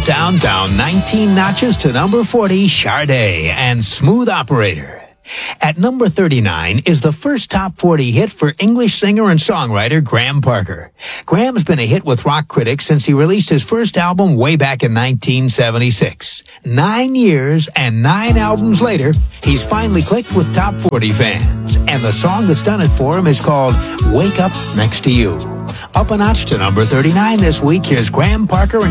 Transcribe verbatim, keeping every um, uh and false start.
countdown down nineteen notches to number forty, Sade and Smooth Operator. At number thirty-nine is the first top forty hit for English singer and songwriter Graham Parker. Graham's been a hit with rock critics since he released his first album way back in nineteen seventy-six. Nine years and nine albums later, he's finally clicked with top forty fans. And the song that's done it for him is called Wake Up Next to You. Up a notch to number thirty-nine this week, here's Graham Parker and